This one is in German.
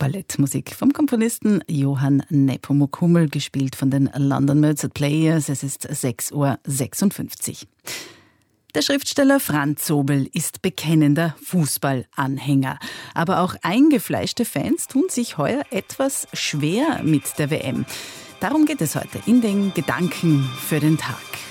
Ballettmusik vom Komponisten Johann Nepomuk Hummel, gespielt von den London Mozart Players. Es ist 6:56 Uhr. Der Schriftsteller Franz Zobel ist bekennender Fußballanhänger. Aber auch eingefleischte Fans tun sich heuer etwas schwer mit der WM. Darum geht es heute in den Gedanken für den Tag.